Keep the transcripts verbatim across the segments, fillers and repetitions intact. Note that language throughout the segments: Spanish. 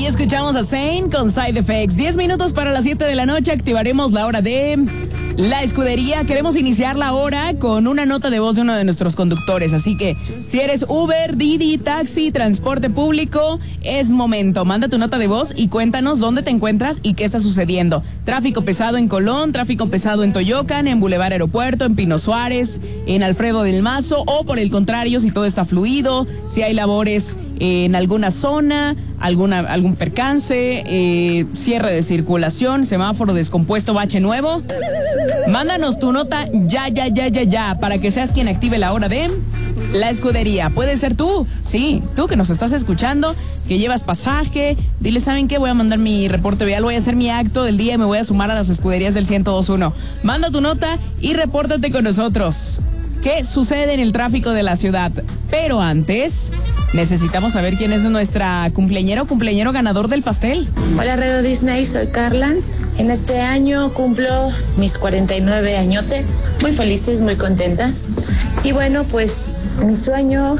escuchamos a Zayn con Side Effects. Diez minutos para las siete de la noche. Activaremos la hora de la escudería. Queremos iniciar la hora con una nota de voz de uno de nuestros conductores. Así que si eres Uber, Didi, taxi, transporte público, es momento. Manda tu nota de voz y cuéntanos dónde te encuentras y qué está sucediendo. Tráfico pesado en Colón, tráfico pesado en Toyocan, en Boulevard Aeropuerto, en Pino Suárez, en Alfredo del Mazo, o por el contrario, si todo está fluido, si hay labores en alguna zona, alguna algún percance, eh, cierre de circulación, semáforo descompuesto, bache nuevo. Mándanos tu nota ya, ya, ya, ya, ya, para que seas quien active la hora de la escudería. Puede ser tú, sí, tú que nos estás escuchando, que llevas pasaje. Dile, ¿saben qué? Voy a mandar mi reporte vial, voy a hacer mi acto del día y me voy a sumar a las escuderías del ciento dos punto uno. Manda tu nota y repórtate con nosotros. ¿Qué sucede en el tráfico de la ciudad? Pero antes, necesitamos saber quién es nuestra cumpleañera o cumpleañero ganador del pastel. Hola, Radio Disney, soy Carla. En este año cumplo mis cuarenta y nueve añotes. Muy felices, muy contenta. Y bueno, pues mi sueño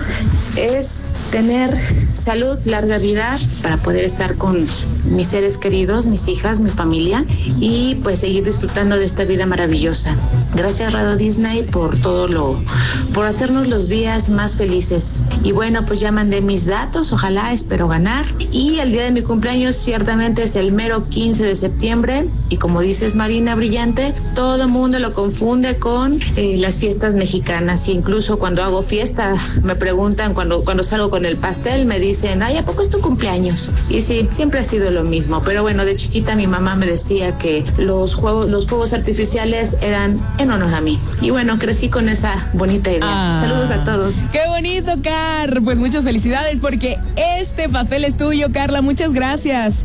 es tener salud, larga vida, para poder estar con mis seres queridos, mis hijas, mi familia, y pues seguir disfrutando de esta vida maravillosa. Gracias, Radio Disney, por todo lo, por hacernos los días más felices. Y bueno, pues ya mandé mis datos, ojalá, espero ganar. Y el día de mi cumpleaños ciertamente es el mero quince de septiembre, y como dices, Marina Brillante, todo el mundo lo confunde con eh, las fiestas mexicanas. Y incluso cuando hago fiesta, me preguntan, cuando, cuando salgo con el pastel, me dicen, ay, ¿a poco es tu cumpleaños? Y sí, siempre ha sido lo mismo. Pero bueno, de chiquita mi mamá me decía que los juegos, los fuegos artificiales eran en honor a mí. Y bueno, crecí con esa bonita idea. Ah, saludos a todos. ¡Qué bonito, Car! Pues muchas felicidades porque este pastel es tuyo, Carla. Muchas gracias.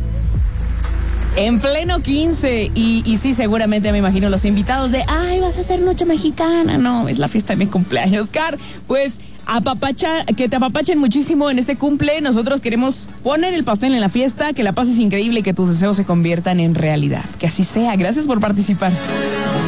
En pleno quince, y, y sí, seguramente me imagino los invitados de, ay, vas a hacer noche mexicana. No, es la fiesta de mi cumpleaños, Car. Pues apapacha, que te apapachen muchísimo en este cumple. Nosotros queremos poner el pastel en la fiesta, que la pases increíble y que tus deseos se conviertan en realidad. Que así sea. Gracias por participar.